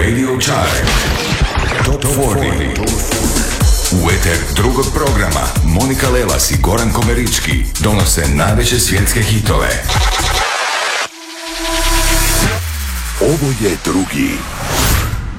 Radio Chart. Top 40. U eter drugog programa Monika Lelas i Goran Komerički donose najveće svjetske hitove. Ovo je drugi